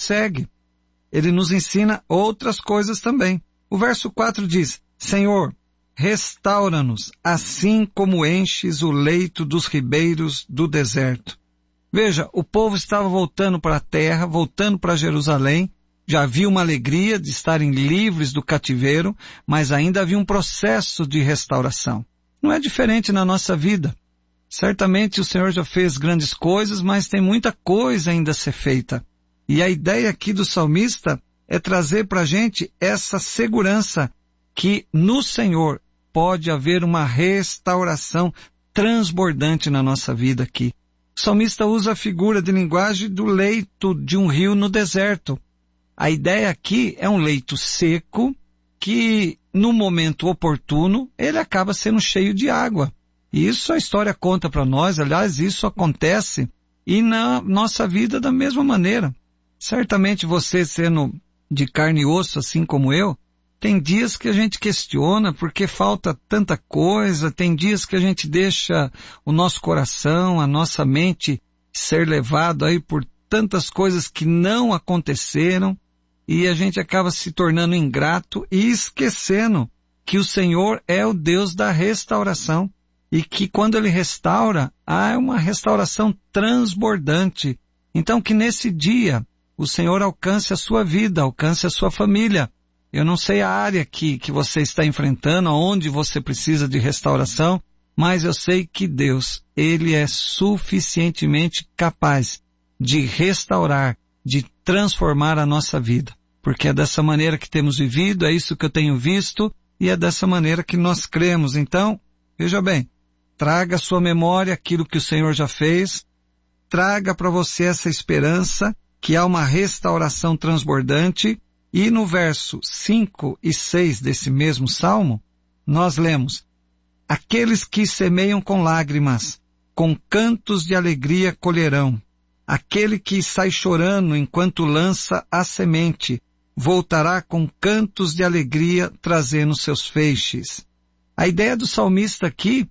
prossegue. Ele nos ensina outras coisas também. O verso 4 diz: Senhor, restaura-nos, assim como enches o leito dos ribeiros do deserto. Veja, o povo estava voltando para a terra, voltando para Jerusalém. Já havia uma alegria de estarem livres do cativeiro, mas ainda havia um processo de restauração. Não é diferente na nossa vida. Certamente o Senhor já fez grandes coisas, mas tem muita coisa ainda a ser feita. E a ideia aqui do salmista é trazer para a gente essa segurança que no Senhor pode haver uma restauração transbordante na nossa vida aqui. O salmista usa a figura de linguagem do leito de um rio no deserto. A ideia aqui é um leito seco que, no momento oportuno, ele acaba sendo cheio de água. E isso a história conta para nós. Aliás, isso acontece e na nossa vida da mesma maneira. Certamente você, sendo de carne e osso, assim como eu, tem dias que a gente questiona porque falta tanta coisa, tem dias que a gente deixa o nosso coração, a nossa mente ser levado aí por tantas coisas que não aconteceram e a gente acaba se tornando ingrato e esquecendo que o Senhor é o Deus da restauração e que quando Ele restaura, há uma restauração transbordante. Então que nesse dia o Senhor alcance a sua vida, alcance a sua família. Eu não sei a área que você está enfrentando, aonde você precisa de restauração, mas eu sei que Deus, Ele é suficientemente capaz de restaurar, de transformar a nossa vida. Porque é dessa maneira que temos vivido, é isso que eu tenho visto, e é dessa maneira que nós cremos. Então, veja bem, traga à sua memória aquilo que o Senhor já fez, traga para você essa esperança que há uma restauração transbordante. E no verso 5 e 6 desse mesmo salmo, nós lemos: Aqueles que semeiam com lágrimas, com cantos de alegria colherão. Aquele que sai chorando enquanto lança a semente, voltará com cantos de alegria trazendo seus feixes. A ideia do salmista aqui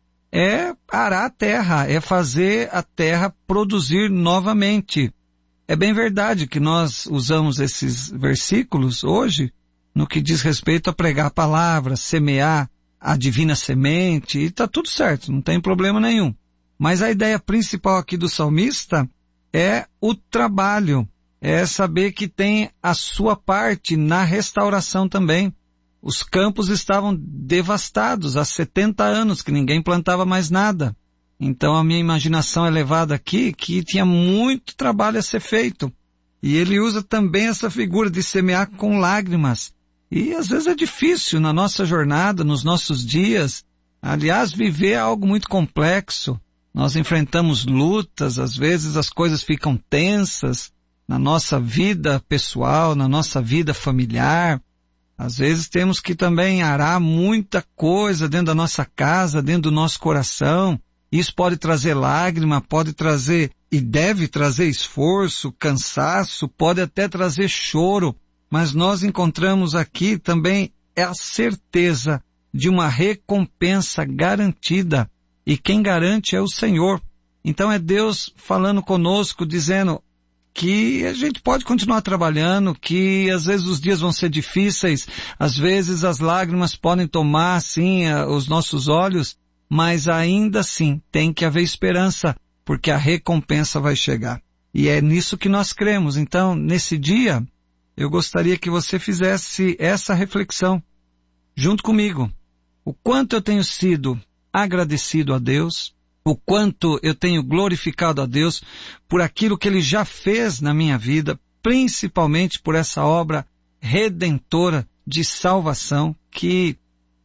é arar a terra, é fazer a terra produzir novamente. É bem verdade que nós usamos esses versículos hoje no que diz respeito a pregar a palavra, semear a divina semente, e está tudo certo, não tem problema nenhum. Mas a ideia principal aqui do salmista é o trabalho, é saber que tem a sua parte na restauração também. Os campos estavam devastados há 70 anos, que ninguém plantava mais nada. Então a minha imaginação é levada aqui que tinha muito trabalho a ser feito. E ele usa também essa figura de semear com lágrimas. E às vezes é difícil na nossa jornada, nos nossos dias. Aliás, viver é algo muito complexo. Nós enfrentamos lutas, às vezes as coisas ficam tensas na nossa vida pessoal, na nossa vida familiar. Às vezes temos que também arar muita coisa dentro da nossa casa, dentro do nosso coração. Isso pode trazer lágrima, pode trazer e deve trazer esforço, cansaço, pode até trazer choro, mas nós encontramos aqui também a certeza de uma recompensa garantida, e quem garante é o Senhor. Então é Deus falando conosco, dizendo que a gente pode continuar trabalhando, que às vezes os dias vão ser difíceis, às vezes as lágrimas podem tomar, assim, os nossos olhos, mas ainda assim tem que haver esperança, porque a recompensa vai chegar. E é nisso que nós cremos. Então, nesse dia, eu gostaria que você fizesse essa reflexão junto comigo. O quanto eu tenho sido agradecido a Deus, o quanto eu tenho glorificado a Deus por aquilo que Ele já fez na minha vida, principalmente por essa obra redentora de salvação que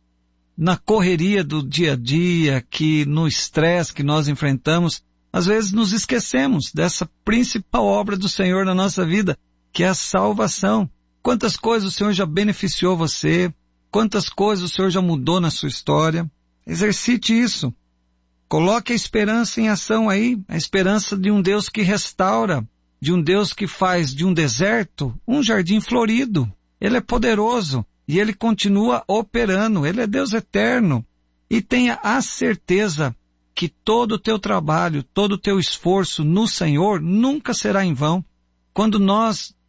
na correria do dia a dia, que no estresse que nós enfrentamos, às vezes nos esquecemos dessa principal obra do Senhor na nossa vida, que é a salvação. Quantas coisas o Senhor já beneficiou você, quantas coisas o Senhor já mudou na sua história. Exercite isso. Coloque a esperança em ação aí, a esperança de um Deus que restaura, de um Deus que faz de um deserto um jardim florido. Ele é poderoso. E Ele continua operando, Ele é Deus eterno. E tenha a certeza que todo o teu trabalho, todo o teu esforço no Senhor nunca será em vão. Quando nós